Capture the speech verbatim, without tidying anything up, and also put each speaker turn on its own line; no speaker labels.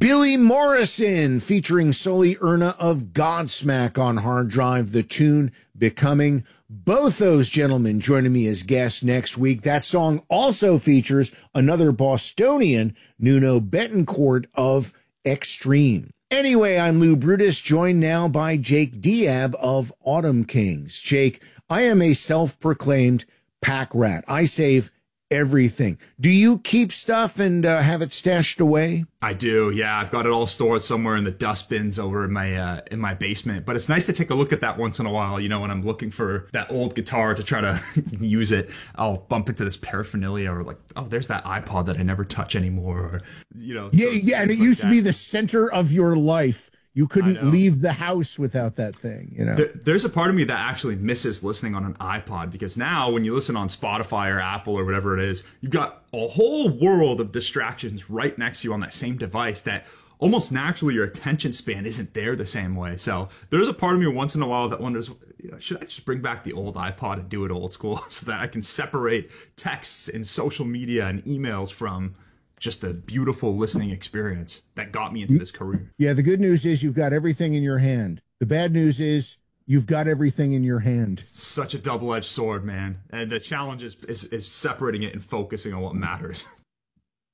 Billy Morrison featuring Sully Erna of Godsmack on hard drive. The tune Becoming. Both those gentlemen joining me as guests next week. That song also features another Bostonian, Nuno Betancourt of Extreme. Anyway, I'm Lou Brutus, joined now by Jake Diab of Autumn Kings. Jake, I am a self-proclaimed pack rat. I save everything. Do you keep stuff and uh, have it stashed away?
I do. Yeah, I've got it all stored somewhere in the dust bins over in my uh, in my basement. But it's nice to take a look at that once in a while. You know, when I'm looking for that old guitar to try to use it, I'll bump into this paraphernalia, or like, oh, there's that iPod that I never touch anymore. Or, you know,
yeah, yeah, and it
like
used
that.
to be the center of your life. You couldn't leave the house without that thing, you know.
There, there's a part of me that actually misses listening on an iPod, because now when you listen on Spotify or Apple or whatever it is, you've got a whole world of distractions right next to you on that same device that almost naturally your attention span isn't there the same way. So there's a part of me once in a while that wonders, you know, should I just bring back the old iPod and do it old school so that I can separate texts and social media and emails from just a beautiful listening experience that got me into this career.
Yeah, the good news is you've got everything in your hand. The bad news is you've got everything in your hand.
Such a double-edged sword, man. And the challenge is, is, is separating it and focusing on what matters.